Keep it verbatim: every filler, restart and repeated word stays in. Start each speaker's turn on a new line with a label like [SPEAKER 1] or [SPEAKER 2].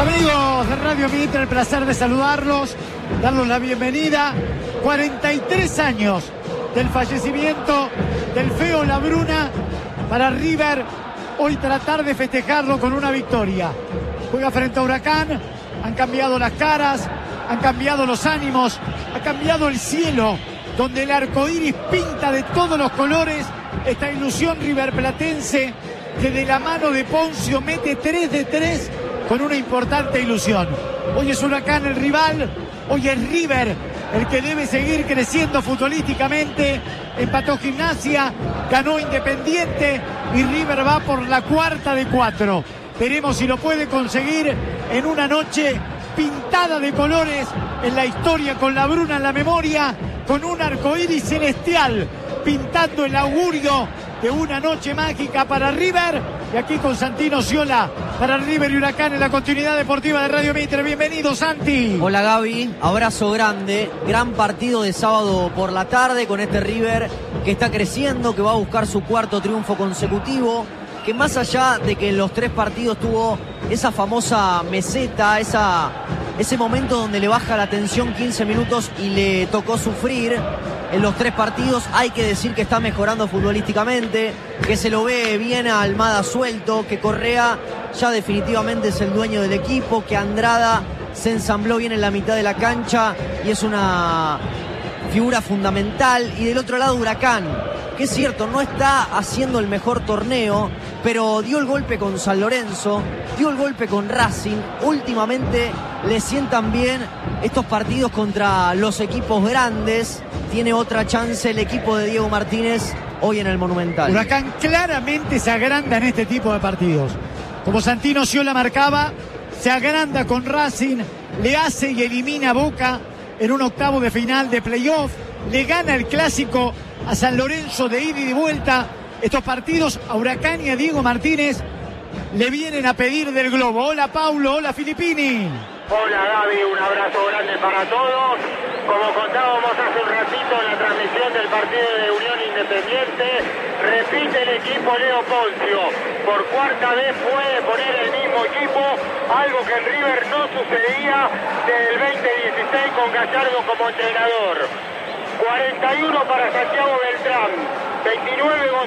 [SPEAKER 1] Amigos de Radio Mitre, el placer de saludarlos, darles la bienvenida. cuarenta y tres años del fallecimiento del feo Labruna. Para River, hoy tratar de festejarlo con una victoria. Juega frente a Huracán, han cambiado las caras, han cambiado los ánimos, ha cambiado el cielo, donde el arco iris pinta de todos los colores esta ilusión riverplatense que de la mano de Poncio mete tres de tres con una importante ilusión. Hoy es Huracán el rival, hoy es River el que debe seguir creciendo futbolísticamente. Empató Gimnasia, ganó Independiente y River va por la cuarta de cuatro. Veremos si lo puede conseguir en una noche pintada de colores en la historia, con Labruna en la memoria, con un arcoíris celestial pintando el augurio de una noche mágica para River. Y aquí con Santino Sciola para River y Huracán en la continuidad deportiva de Radio Mitre. Bienvenido, Santi.
[SPEAKER 2] Hola, Gaby, abrazo grande. Gran partido de sábado por la tarde con este River que está creciendo, que va a buscar su cuarto triunfo consecutivo, que más allá de que en los tres partidos tuvo esa famosa meseta, esa, ese momento donde le baja la tensión quince minutos y le tocó sufrir en los tres partidos, hay que decir que está mejorando futbolísticamente, que se lo ve bien a Almada suelto, que Correa ya definitivamente es el dueño del equipo, que Andrada se ensambló bien en la mitad de la cancha y es una figura fundamental. Y del otro lado Huracán, que es cierto, no está haciendo el mejor torneo, pero dio el golpe con San Lorenzo, dio el golpe con Racing. Últimamente le sientan bien estos partidos contra los equipos grandes. Tiene otra chance el equipo de Diego Martínez hoy en el Monumental.
[SPEAKER 1] Huracán claramente se agranda en este tipo de partidos. Como Santino Sciola marcaba, se agranda con Racing, le hace y elimina a Boca en un octavo de final de playoff, le gana el clásico a San Lorenzo de ida y de vuelta. Estos partidos a Huracán y a Diego Martínez le vienen a pedir del globo. Hola Paulo, hola Filippini.
[SPEAKER 3] Hola Gaby, un abrazo grande para todos. Como contábamos hace un ratito en la transmisión del partido de Unión Independiente, repite el equipo Leo Poncio. Por cuarta vez puede poner el mismo equipo, algo que en River no sucedía desde el veinte dieciséis con Gallardo como entrenador. cuarenta y uno para Santiago Beltrán, veintinueve